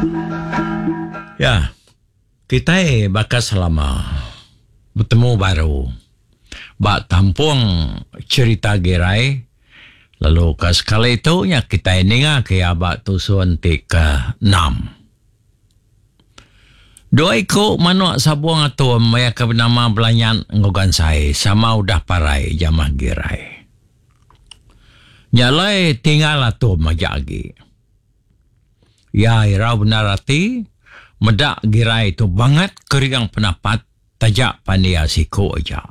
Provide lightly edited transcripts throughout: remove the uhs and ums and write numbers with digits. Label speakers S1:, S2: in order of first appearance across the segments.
S1: Ya, kita bakal selama bertemu baru. Bak tampung cerita gerai. Lalu ke sekali itu kita ini kaya bak tusuan ke 6. Dua ikut manuk sabuang atom maya ke bernama belanyan ngogan saya sama udah parai jamah gerai. Nyalai tinggal atom majagi. Ya irau benar hati medak gerai itu banget keriang penapat tajak pandia siku aja.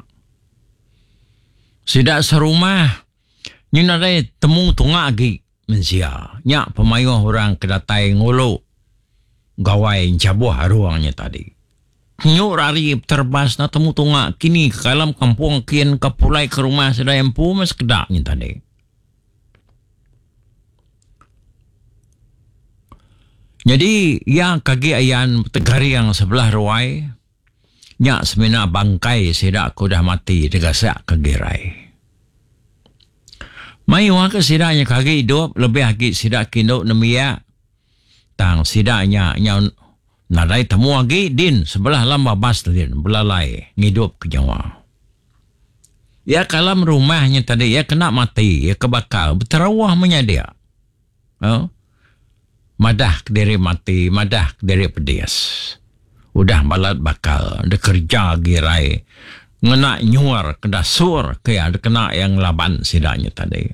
S1: Sidak serumah Nina day temu tunga agi mensia. Nyak pemayuh orang kedatai ngulu. Gawai cabuh ruangnya tadi. Nyuk rari terbas na temu tunga. Kini ke dalam kampung kian kapulai ke rumah sedaya empu mas kedaknya tadi. Jadi ya kaki ayan tegari yang sebelah ruai. Nyak semena bangkai sedak aku dah mati degasak ke gerai. Mai wang ke sidaknya kaki hidup lebih lagi sidak kinduk nemia. Tang sidaknya nadai temu lagi din sebelah lamba bas din belalai ngidup ke Jawa. Ya kalam rumahnya tadi ya kena mati ya kebakar berterawah menyadia. Madah dari mati madah dari pedias. Udah balat bakal ada kerja gerai. Ngena nyuar kena sur kaya ada kena yang laban sidaknya tadi.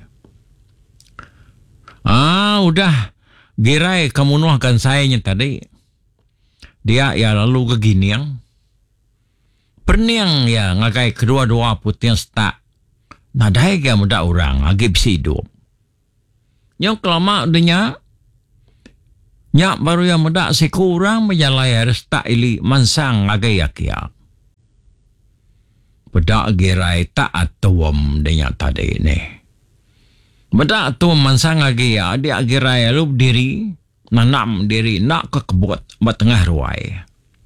S1: Udah gerai kemunuhkan sayanya tadi. Dia ya lalu ke giniang. Perniang ya ngagai kedua-dua putih setak. Nadai ke muda orang lagi bisa hidup. Yang kelama adanya nyak baru yang muda sekurang menjalai restak ili mansang ngagai yakia. Pedak gerai tak atuam dengan tadi ni. Bedak atuam mansang lagi ya. Dia gerai lalu berdiri. Nanam diri nak ke kebut. Bertengah ruai.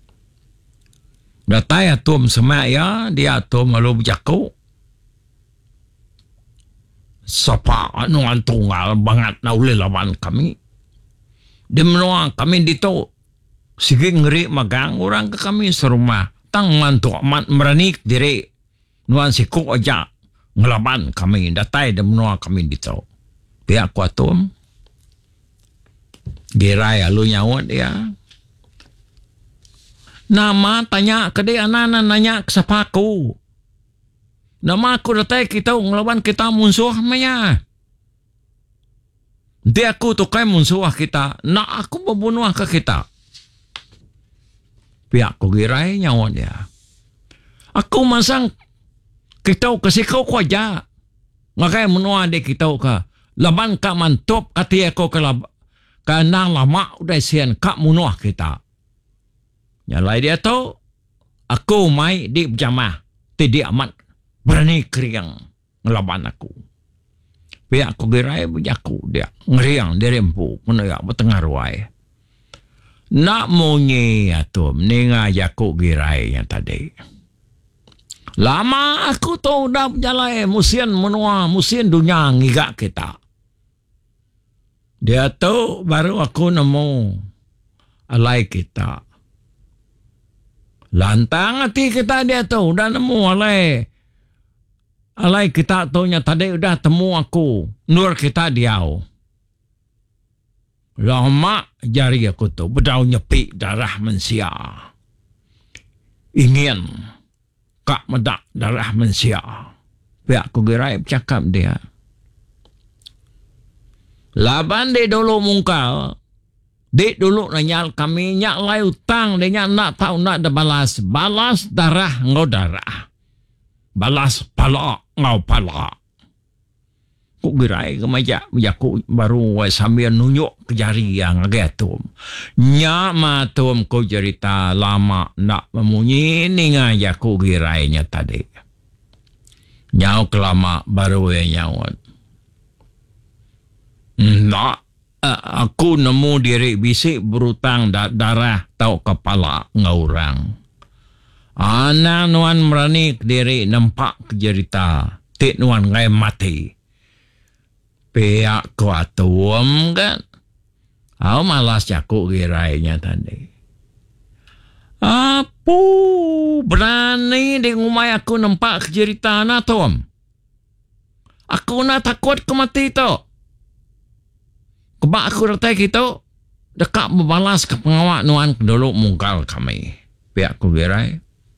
S1: Datai atuam semak ya. Dia atuam lalu berjaku. Sapa anuan tunggal banget na uli lawan kami. Dia menua kami dito. Sige ngeri magang orang ke kami serumah. Tang mantuk amat meranik diri. Nuan siku aja ngelaban kami datai dan menua kami dito. Pihak kuatum gerai alu nyawat ya. Nama tanya ke dia anak nanya ke siapaku. Nama aku datai kita ngelaban kita musuh maya. Dia aku tukai musuh kita. Nak aku membunuh ke kita. Pihak ku gerai nyawat ya. Aku masang kita kasi kau ko aja. Ngakai menua de kita ka. Laban ka mantop ati ako ka nang lama udah sian ka munuah kita. Nyalai dia tu aku mai di berjamah. Tidak amat berani keriang ngelaban aku. Pihak aku gerai berjaku dia ngeriang dari empu menayak bertengah ruai. Nak monye atau menengah jaku gerai yang tadi. Lama aku tahu dah berjalan musim menua, musim dunia ngigak kita. Dia tahu baru aku nemu alai kita. Lantang hati kita dia tahu dah nemu alai kita taunya tadi udah temu aku. Nur kita diau. Lama jari aku tu bedau nyepi darah mensia. Ingin kak medak darah mensia. Pihak ku gerai bercakap dia. Laban dia dulu mungkal. Dia dulu nanyal kami. Nyak lai utang. Dia nak tahu nak ada balas. Balas darah ngau darah. Balas pala ngau pala. Ku gerai ke majak. Ku baru sambil nunjuk ke jari yang agak atum. Nyak matum ku cerita lama nak memunyi ni ngajak ku gerainya tadi. Nyau kelama baru yang nyawat. Nak aku nemu diri bisik berutang darah tau kepala ngaurang. Anak nuan merani diri nampak cerita. Tik nuan ngai mati. Pihak kuatuam kan. Malas cakuk girainya tadi. Apa berani di rumah aku nampak cerita na Tom. Aku nak takut ke mati tu. Kebak aku datang gitu, dekat membalas ke pengawak nuan dulu mungkal kami. Pihak aku girai.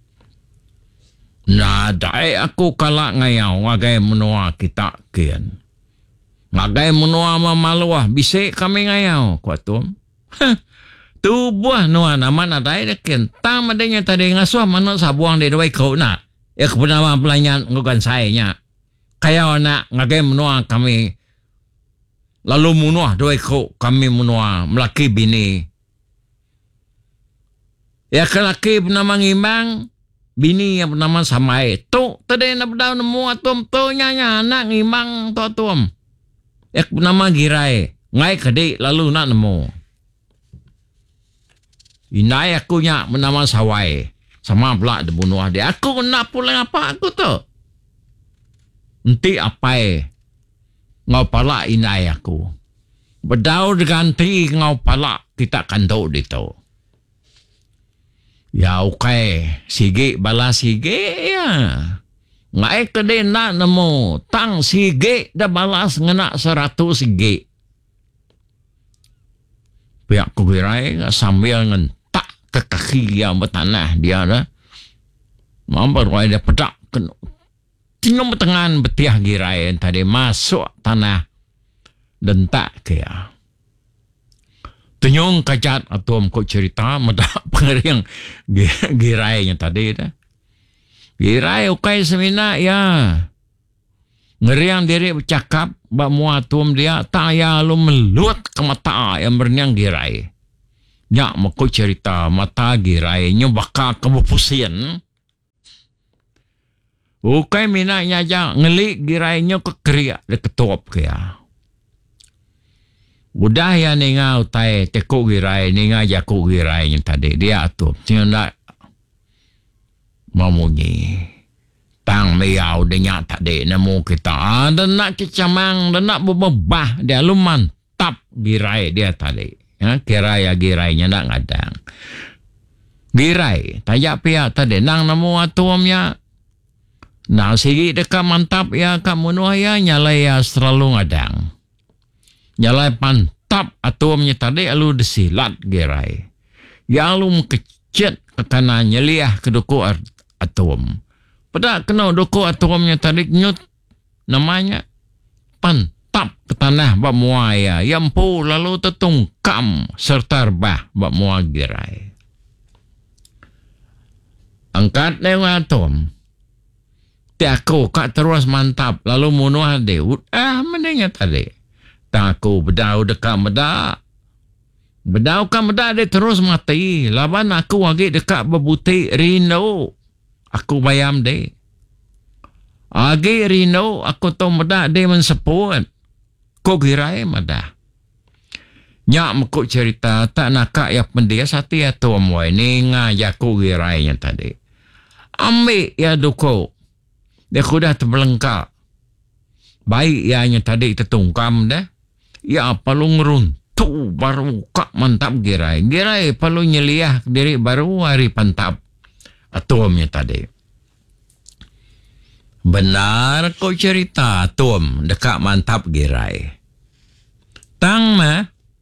S1: Nadai aku kalak ngayau ngagai menua kita kian. Ngagai menua mamaluah bisik kami ngayau kuat Tom. Tu buah nuan aman nadai dekian. Tang madanya tadi ngasuh mana sabuang di dua kau nak. Ya kebenaran pelanyan ngukan sayanya. Kaya nak ngagai menua kami. Lalu menua dua kau kami menua melaki bini. Ya kelaki bernama ngimang. Bini yang bernama Samai. Tu tadi nak berdau nemu atom tu nyanya anak ngimang tu atom. Ya bernama Girai. Ngai kedik lalu nak nemu. Inai aku nyak bernama Sawai. Sama pula dibunuh dia. Aku nak pulang apa aku tu? Nanti apa ngau palak inai aku. Berdau diganti ngau palak kita kan tahu di tu. Ya okay. Sige balas sige ya. Ngai kedai nak nemu. Tang sige dah balas ngena 100 sige. Pihak kugirai sambil ngentak ke kaki yang bertanah dia dah. Mampu dia pedak. Tinggal bertengan betiah girai tadi masuk tanah. Dan tak kaya. Tunyong kajat atom kau cerita medak pengering girainya tadi dah. Girai ukai semina ya. Ngeriang diri bercakap bak muatum dia tak ya lu melut ke mata yang berniang girai. Nyak makau cerita mata girai nya bakal kebupusian. Ukai minaknya aja ngelik girainya ke keriak de ketuap kaya. Udah ya ninga utai tekuk girai ninga jakuk girai yang tadi dia atup. Dia nak memunyi. Tang miau dia tadi nemu kita. Dan nak kecamang dan nak berbah dia lu mantap girai dia tadi. Ya, girainya nak ngadang. Girai tajak pihak tadi nang nemu atumnya. Nah, sigi dekat mantap ya kamu nuaya nyalai ya selalu ngadang. Nyalai pantap atomnya tadi alu desilat girai. Ya alu kecet ke kanan nyeliah ke duku atom. Pada kena duku atomnya tadi nyut namanya pantap ke tanah bak muaya. Yampu lalu tertungkam serta rebah bak muaya girai. Angkat lewat atom. Aku kak terus mantap. Lalu munuh dia. Menanya tadi. Tak aku bedau dekat medak. Bedau kan medak dia terus mati. Laban aku lagi dekat berbutik Rino. Aku bayam dia. Lagi Rino aku tahu medak dia menseput. Kau girai medak. Nyak mekuk cerita. Tak nak kak ya pendia sati ya tuam wai. Ni ngajak aku girainya tadi. Ambil ya duko. Dia sudah terbelengkak. Baik ianya tadi tertungkam dah. Ya perlu ngeruntuh baru kak mantap girai. Girai perlu nyeliah diri baru hari pantap atomnya tadi. Benar kau cerita atom dekat mantap girai. Tang mah.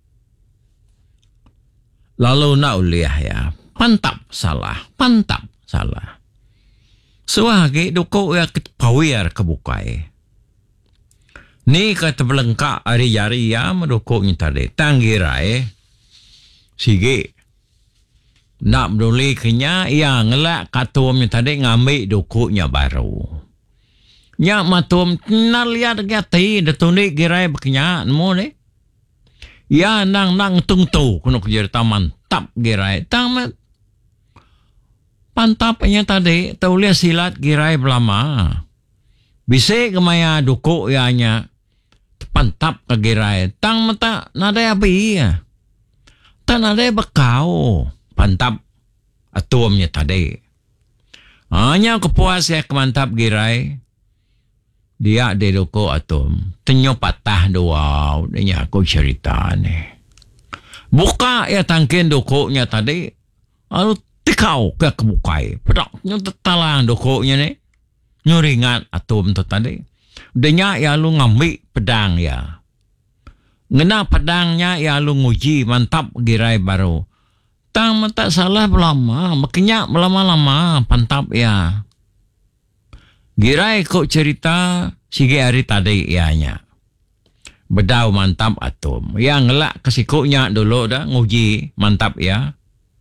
S1: Lalu nak uliah ya. Pantap salah. Pantap salah. Suagi duko ya pawir kebukai. Ni kata belengkak hari-hari ya mendukungnya tadi. Tanggirai. Sige. Nak berduli kenya ya ngelak katumnya tadi ngambil dukunya baru. Nyak matum nak lihat gati detunik girai berkenya nemu ni. Ya nang tungtu kuno kerja mantap girai. Tang pantapnya tadi, tahu lihat silat girai belama. Bisa kemaya duku ianya pantap ke girai. Tang mata nada api ya. Tak nada bekau. Pantap atomnya tadi. Hanya kepuas ya kemantap girai. Dia di duku atom. Tenyo patah doa. Dia aku cerita ni. Buka ya tangkin dokoknya tadi. Lalu tikau ke kebukai. Pedaknya tetalang dokoknya ni. Nyuringat atom tu tadi. Udahnya ya lu ngambil pedang ya. Ngena pedangnya ya lu nguji mantap girai baru. Tang tak salah belama. Makanya lama-lama pantap ya. Girai kok cerita sige hari tadi ianya. Bedau mantap atom. Yang ngelak kesikuknya dulu dah nguji mantap ya.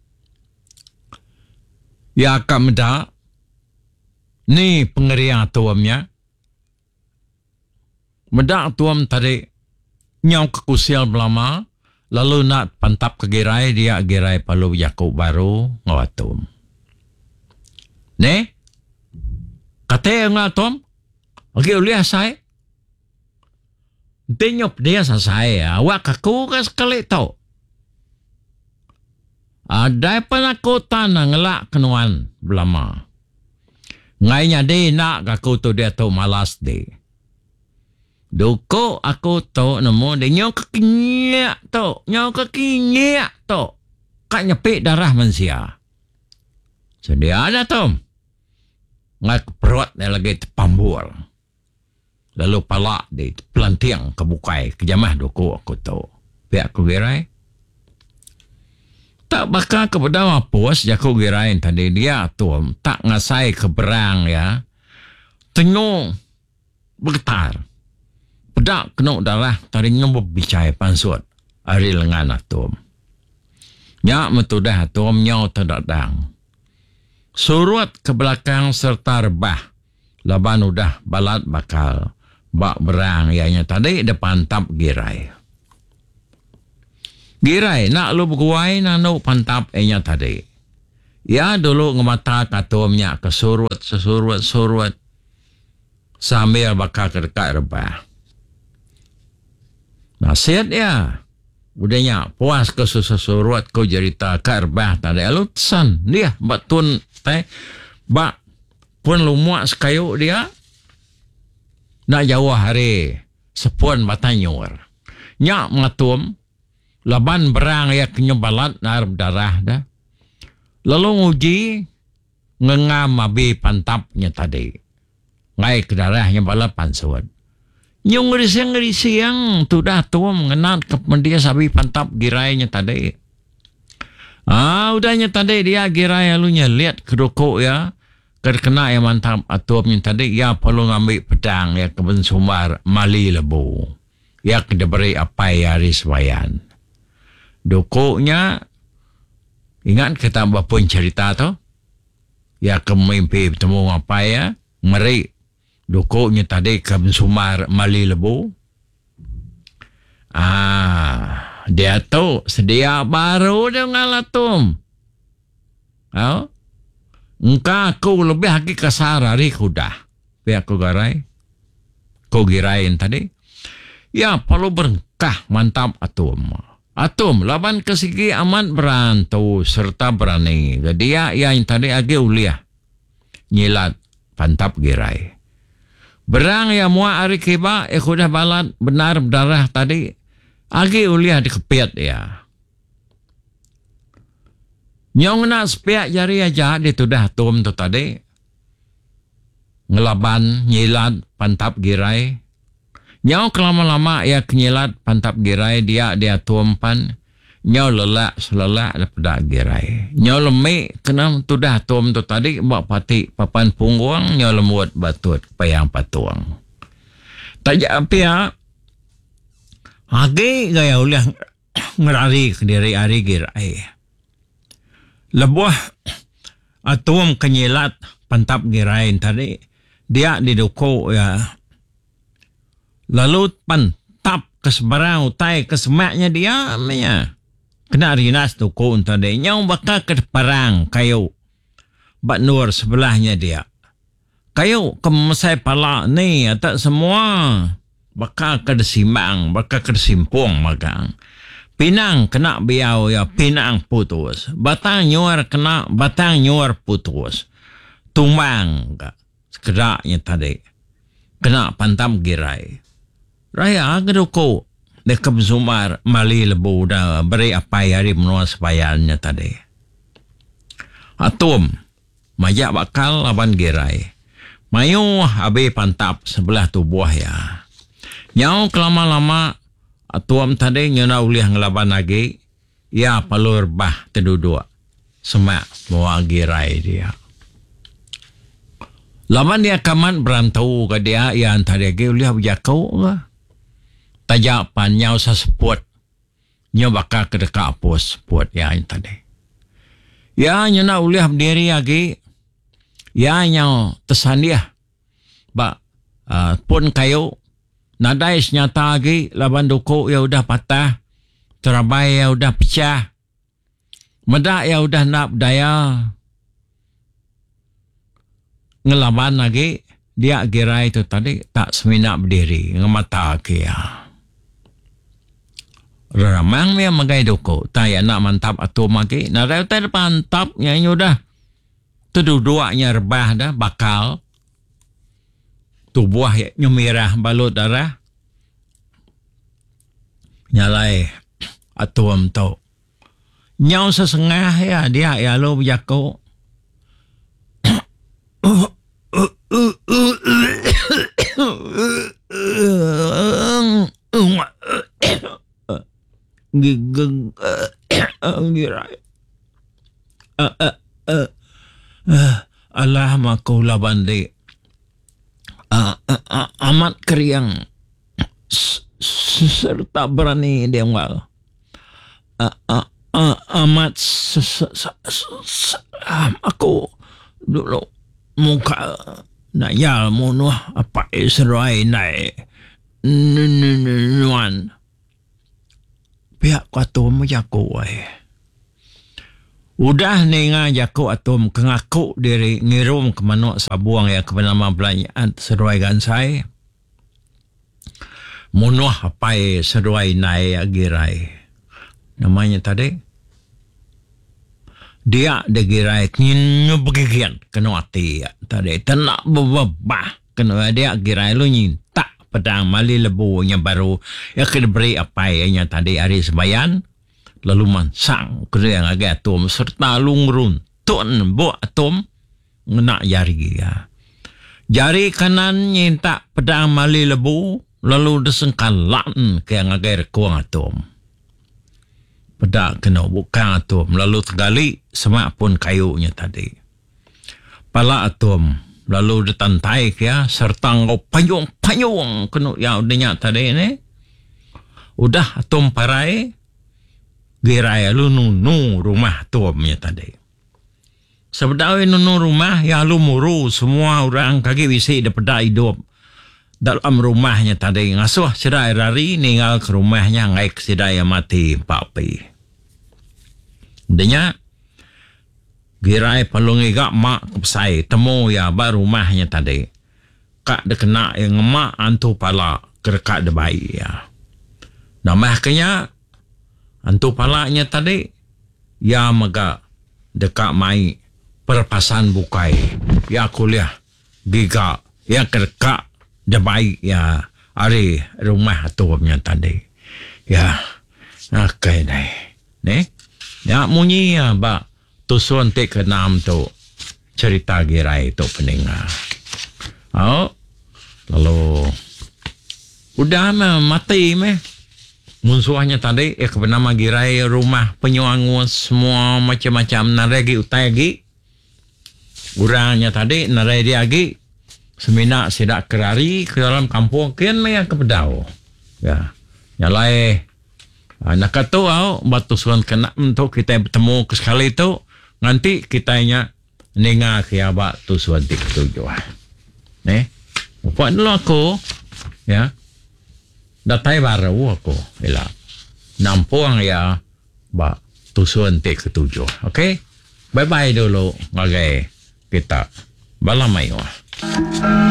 S1: Ya akan meda. Ni pengerian atomnya. Meda atom tadi nyau kekusil belama. Lalu nak pantap ke girai dia girai palu Yakub baru ngawatum. Ne? Kata yang atom. Okey uliah saya. Tengok dia sa saya. Awak aku kan sekali tau. Ada penakutan ngelak kenuan belama. Ngainya dia nak aku tu dia tu malas dia. Doko aku tu nemu dia nyok kekinyak tu. Nyok kekinyak tu. Kak nyepik darah manusia. Sedia ada tu. Ngai perut dia lagi terpambul. Lalu palak dia pelantiang kebukai kejamah doko aku tu. Pihak aku gerai. Tak bakal kepada puas jaku gerai tadi dia tu. Tak ngasai keberang ya. Tengok bergetar. Pedak kena darah tadinya berbicai pansut. Hari lengan atom. Nyak metudah atom nyau terdadang. Surut ke belakang serta rebah. Laban udah balat bakal. Bak berang ianya tadi depan tap girai. Girai nak lu berguai nanu pantap ianya tadi. Ya dulu ngemata katomnya kesurut surut. Sambil bakal kedekat rebah. Nasihat ya. Udahnya puas ke surut kau cerita ke rebah tadi. Lalu tesan dia batun teh. Bak pun lu muak sekayuk dia. Nak jauh hari sepun batanyur. Nyak ngatum. Laban berang ya kenyebalat narab darah dah. Lalu nguji. Ngengam abi pantapnya tadi. Ngai ke darahnya balat pansut. Nyung ngerisi-ngerisi tu dah tua mengenal kemudian sabi pantap girainya tadi. Udahnya tadi dia girai lalunya lihat kedokok ya. Kena yang mantap atomnya tadi, ya perlu ngambil pedang, ya keben sumbar mali lebu. Ya kena beri apa ya riswayan. Dokoknya, ingat kita bapun cerita tu? Ya kemimpi bertemu apa ya, meri. Dokoknya tadi keben sumbar mali lebu. Dia tu sedia baru dengan atom. Engkau aku lebih lagi kasar hari kuda. Biar aku garai. Kau girain tadi. Ya perlu berkah mantap atom. Atom laban kesigi aman berantau serta berani. Jadi ya yang tadi agi uliah. Nyilat pantap girai. Berang ya mua hari kiba. Kuda balat benar berdarah tadi. Agi uliah dikepiat ya. Nyong nak sepiak jari aja dia tu dah atom tu tadi. Ngelaban, nyilat, pantap girai. Nyong kelama-lama ya kenyilat, pantap girai dia atom pan. Nyong lelak, selelak daripada girai. Nyong lemik kena tu dah atom tu tadi. Buat pati papan punggung, nyong lemut batut payang patuang. Tak jauh ya. Hagi gaya uliah ngerari ke diri hari girai. Lebuah atom kenyilat pantap girain tadi. Dia didukuk ya. Lalu pantap kesebarang utai kesemaknya dia. Kena rinas dukuk tadi. Nyau bakal ke perang kayu. Bak nur sebelahnya dia. Kayu kemesai pala ni. Tak semua. Bakal ke desimbang. Bakal ke desimpung magang. Pinang kena biau ya, pinang putus. Batang nyuar kena, batang nyuar putus. Tumbang sekedaknya tadi. Kena pantam girai. Raya gedoko. Dekat Zumar mali lebu dah beri apa hari menua sepayannya tadi. Atom majak bakal laban gerai. Mayu abe pantap sebelah tubuh ya. Nyau kelama-lama atom tadi nyana uliah ngelaban lagi. Ya palur bah terduduk. Semak bawa gerai dia. Laman dia kaman berantau ke dia yang tadi lagi uliah berjakau lah. Tajak panyau sa sport. Nya bakal ke dekat pos sport ya yang tadi. Ya nya nak uliah berdiri lagi. Ya nya tersandiah. Pun kayu. Nadai senyata lagi. Laban duku ya udah patah. Terabai ya udah pecah. Medak ya udah nak berdaya. Ngelaban lagi. Dia gerai itu tadi tak semina berdiri. Ngemata ke ya. Ramang dia magai doko. Taya nak mantap atau magi. Narai utai mantap. Yang udah. Terduduknya rebah dah. Bakal. Tubuh yang merah balut darah. Nyalai. Atau amtau. Nyau sesengah ya. Dia ya lo berjakau. Gigeng girai Allah makau laban di amat keriang serta berani dia ngal amat aku dulu muka nayal munuh apa serai naik nuan pihak atom jago ay. Udah nenga jago atom kengaku diri ngirum ke manok sabuang ya ke nama belanjaan seruai gansai. Munuh apai seruai nai agirai. Namanya tadi. Dia degirai nyu begigian kena hati tadi. Tenak bebah kena dia agirai lu nyinta. Pedang mali lebunya baru ya kena beri apa yang tadi hari sembayan lalu mansang kena yang agak atom serta lungrun tun bo atom ngena jari ya. Jari kanan nyinta pedang mali lebu lalu desengkalan ke yang agak rekuang atom. Pedang kena bukan atom lalu tegali semak pun kayunya tadi. Pala atom lalu ditantai ya serta ngau payung kena yang udahnya tadi ni udah atom parai gerai lu nunu rumah atomnya tadi sebenarnya nunu rumah ya lu muru semua orang kaki bisi daripada hidup dalam rumahnya tadi ngasuh sedai rari ninggal ke rumahnya ngai sedai mati papi udahnya gerai palungi gak mak kepsai temu ya baru rumahnya tadi. Kak de kena yang mak antu pala kerekat de bayi ya. Nama kenya antu palanya tadi ya maga dekat mai perpasan bukai ya kuliah giga ya kerekat de bayi ya ari rumah atomnya tadi. Ya okay nih. Ya munyi ya ba tusuan te ke nam tu cerita gerai tu peninga. Lalu udah mati musuhnya tadi ke bernama gerai rumah penyuangu semua macam-macam naregi utagi. Urangnya tadi naregi lagi semina sidak kerari ke dalam kampung kian maya ke pedau. Ya. Nyalai nak kata batu suan kena untuk kita bertemu ke sekali itu nanti kitanya nenga kiaba tu suantik tujuh. Upah dulu aku, ya, datai baru aku, ila, nampuang ya, ba tu suantik ketujuh. Okay, bye bye dulu, ngagai kita balamai.